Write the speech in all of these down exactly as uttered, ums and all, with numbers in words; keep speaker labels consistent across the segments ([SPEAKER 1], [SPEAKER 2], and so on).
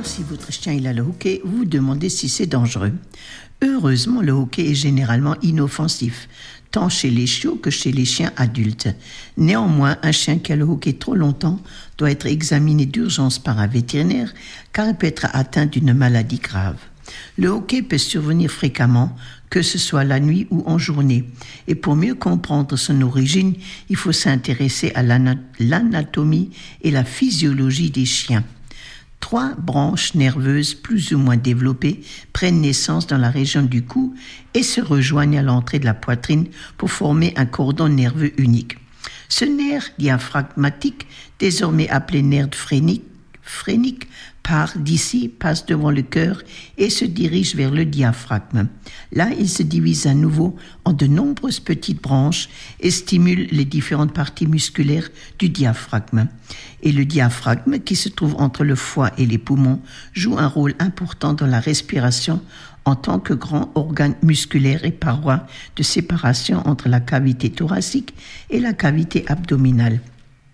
[SPEAKER 1] Alors, si votre chien il a le hoquet, vous vous demandez si c'est dangereux. Heureusement, le hoquet est généralement inoffensif, tant chez les chiots que chez les chiens adultes. Néanmoins, un chien qui a le hoquet trop longtemps doit être examiné d'urgence par un vétérinaire, car il peut être atteint d'une maladie grave. Le hoquet peut survenir fréquemment, que ce soit la nuit ou en journée. Et pour mieux comprendre son origine, il faut s'intéresser à l'anatomie et la physiologie des chiens. Trois branches nerveuses plus ou moins développées prennent naissance dans la région du cou et se rejoignent à l'entrée de la poitrine pour former un cordon nerveux unique. Ce nerf diaphragmatique, désormais appelé nerf phrénique, phrénique, part d'ici, passe devant le cœur et se dirige vers le diaphragme. Là, il se divise à nouveau en de nombreuses petites branches et stimule les différentes parties musculaires du diaphragme. Et le diaphragme, qui se trouve entre le foie et les poumons, joue un rôle important dans la respiration en tant que grand organe musculaire et paroi de séparation entre la cavité thoracique et la cavité abdominale.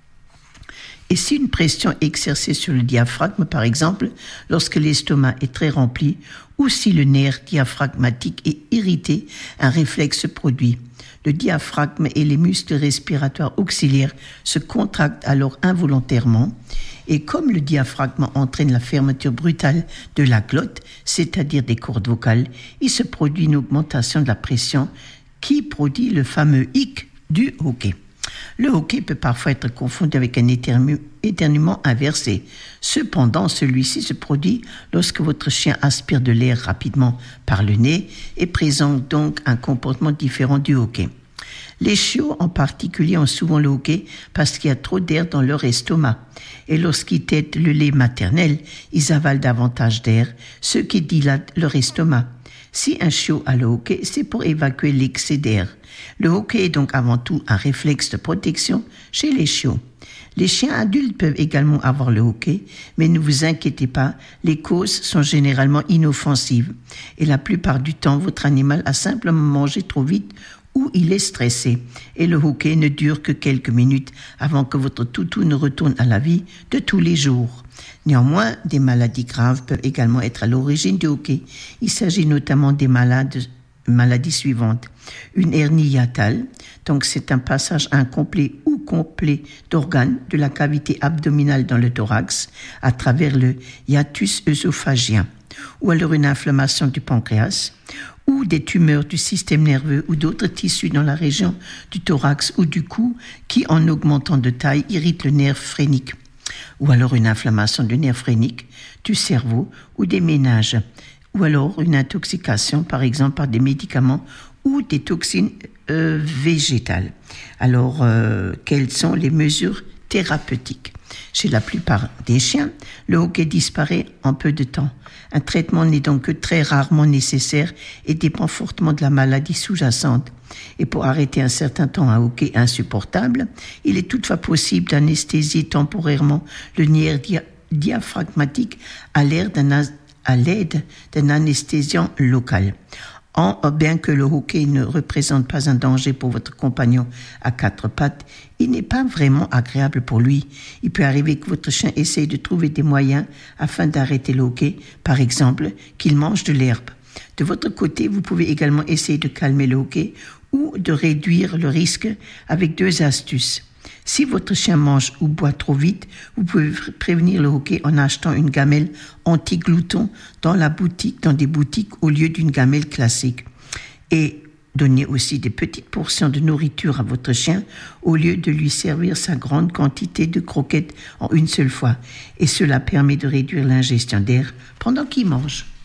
[SPEAKER 1] Et si une pression est exercée sur le diaphragme, par exemple, lorsque l'estomac est très rempli, ou si le nerf diaphragmatique est irrité, un réflexe se produit. Le diaphragme et les muscles respiratoires auxiliaires se contractent alors involontairement, et comme le diaphragme entraîne la fermeture brutale de la glotte, c'est-à-dire des cordes vocales, il se produit une augmentation de la pression qui produit le fameux hic du hoquet. Le hoquet peut parfois être confondu avec un éternuement inversé. Cependant, celui-ci se produit lorsque votre chien aspire de l'air rapidement par le nez et présente donc un comportement différent du hoquet. Les chiots en particulier ont souvent le hoquet parce qu'il y a trop d'air dans leur estomac. Et lorsqu'ils tètent le lait maternel, ils avalent davantage d'air, ce qui dilate leur estomac. Si un chiot a le hoquet, c'est pour évacuer l'excès d'air. Le hoquet est donc avant tout un réflexe de protection chez les chiots. Les chiens adultes peuvent également avoir le hoquet, mais ne vous inquiétez pas, les causes sont généralement inoffensives. Et la plupart du temps, votre animal a simplement mangé trop vite ou il est stressé. Et le hoquet ne dure que quelques minutes avant que votre toutou ne retourne à la vie de tous les jours. Néanmoins, des maladies graves peuvent également être à l'origine du hoquet. Il s'agit notamment des malades, maladies suivantes. Une hernie hiatale, donc c'est un passage incomplet ou complet d'organes de la cavité abdominale dans le thorax à travers le hiatus œsophagien. Ou alors une inflammation du pancréas, ou des tumeurs du système nerveux ou d'autres tissus dans la région du thorax ou du cou qui, en augmentant de taille, irritent le nerf phrénique. Ou alors une inflammation du nerf phrénique, du cerveau ou des méninges. Ou alors une intoxication, par exemple, par des médicaments ou des toxines euh, végétales. Alors, euh, quelles sont les mesures thérapeutiques ? Chez la plupart des chiens, le hoquet disparaît en peu de temps. Un traitement n'est donc que très rarement nécessaire et dépend fortement de la maladie sous-jacente. Et pour arrêter un certain temps un hoquet insupportable, il est toutefois possible d'anesthésier temporairement le nerf dia- diaphragmatique à l'aide d'un, à l'aide d'un anesthésiant local. En, bien que le hoquet ne représente pas un danger pour votre compagnon à quatre pattes, il n'est pas vraiment agréable pour lui. Il peut arriver que votre chien essaye de trouver des moyens afin d'arrêter le hoquet, par exemple qu'il mange de l'herbe. De votre côté, vous pouvez également essayer de calmer le hoquet ou de réduire le risque avec deux astuces. Si votre chien mange ou boit trop vite, vous pouvez prévenir le hoquet en achetant une gamelle anti-glouton dans la boutique, dans des boutiques au lieu d'une gamelle classique. Et donnez aussi des petites portions de nourriture à votre chien au lieu de lui servir sa grande quantité de croquettes en une seule fois. Et cela permet de réduire l'ingestion d'air pendant qu'il mange.